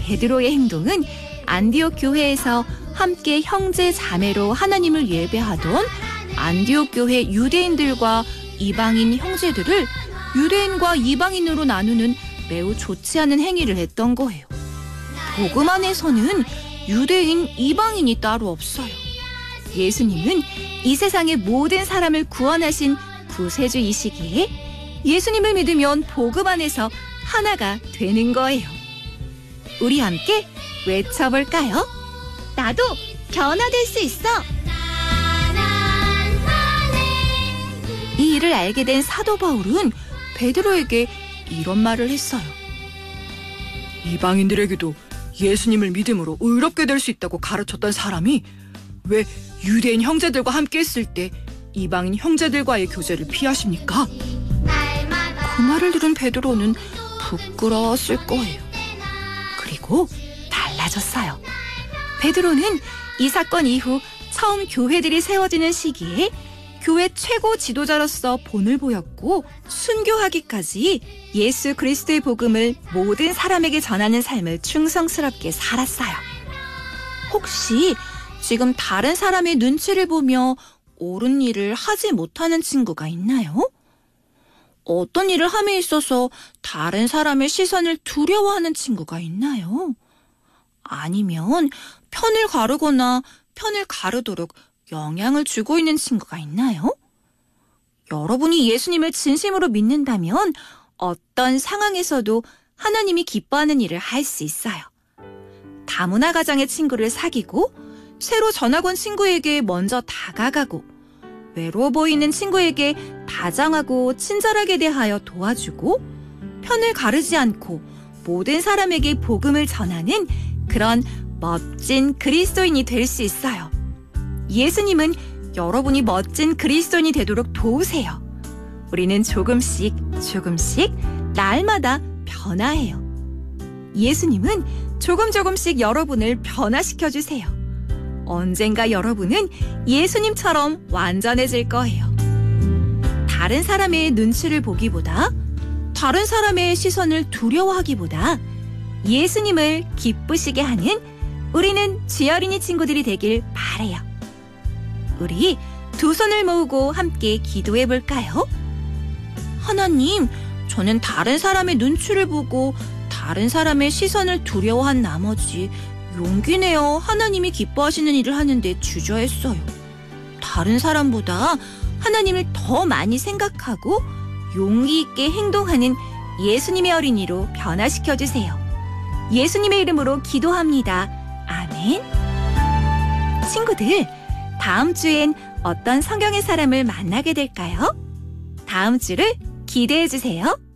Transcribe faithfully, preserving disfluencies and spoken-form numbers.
베드로의 행동은 안디옥 교회에서 함께 형제 자매로 하나님을 예배하던 안디옥 교회 유대인들과 이방인 형제들을 유대인과 이방인으로 나누는 매우 좋지 않은 행위를 했던 거예요. 복음 안에서는 유대인, 이방인이 따로 없어요. 예수님은 이 세상의 모든 사람을 구원하신 구세주이시기에 예수님을 믿으면 복음 안에서 하나가 되는 거예요. 우리 함께 외쳐볼까요? 나도 변화될 수 있어. 이 일을 알게 된 사도 바울은 베드로에게 이런 말을 했어요. 이방인들에게도 예수님을 믿음으로 의롭게 될 수 있다고 가르쳤던 사람이 왜 유대인 형제들과 함께 했을 때 이방인 형제들과의 교제를 피하십니까? 그 말을 들은 베드로는 부끄러웠을 거예요. 그리고 달라졌어요. 베드로는 이 사건 이후 처음 교회들이 세워지는 시기에 교회 최고 지도자로서 본을 보였고 순교하기까지 예수 그리스도의 복음을 모든 사람에게 전하는 삶을 충성스럽게 살았어요. 혹시 지금 다른 사람의 눈치를 보며 옳은 일을 하지 못하는 친구가 있나요? 어떤 일을 함에 있어서 다른 사람의 시선을 두려워하는 친구가 있나요? 아니면 편을 가르거나 편을 가르도록 영향을 주고 있는 친구가 있나요? 여러분이 예수님을 진심으로 믿는다면 어떤 상황에서도 하나님이 기뻐하는 일을 할 수 있어요. 다문화 가정의 친구를 사귀고 새로 전학 온 친구에게 먼저 다가가고 외로워 보이는 친구에게 다정하고 친절하게 대하여 도와주고 편을 가르지 않고 모든 사람에게 복음을 전하는 그런 멋진 그리스도인이 될 수 있어요. 예수님은 여러분이 멋진 그리스도인이 되도록 도우세요. 우리는 조금씩 조금씩 날마다 변화해요. 예수님은 조금 조금씩 여러분을 변화시켜주세요. 언젠가 여러분은 예수님처럼 완전해질 거예요. 다른 사람의 눈치를 보기보다 다른 사람의 시선을 두려워하기보다 예수님을 기쁘시게 하는 우리는 쥐어린이 친구들이 되길 바라요. 우리 두 손을 모으고 함께 기도해 볼까요? 하나님, 저는 다른 사람의 눈치를 보고 다른 사람의 시선을 두려워한 나머지 용기 내어 하나님이 기뻐하시는 일을 하는데 주저했어요. 다른 사람보다 하나님을 더 많이 생각하고 용기 있게 행동하는 예수님의 어린이로 변화시켜주세요. 예수님의 이름으로 기도합니다. 아멘. 친구들, 다음 주엔 어떤 성경의 사람을 만나게 될까요? 다음 주를 기대해 주세요.